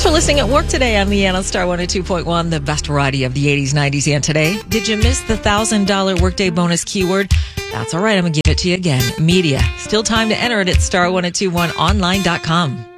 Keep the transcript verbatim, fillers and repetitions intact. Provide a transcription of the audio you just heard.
Thanks for listening at work today. I'm Leanne on Star one oh two point one, the best variety of the eighties, nineties, and today. Did you miss the one thousand dollars workday bonus keyword? That's all right. I'm going to give it to you again. Media. Still time to enter it at star ten twenty-one online dot com.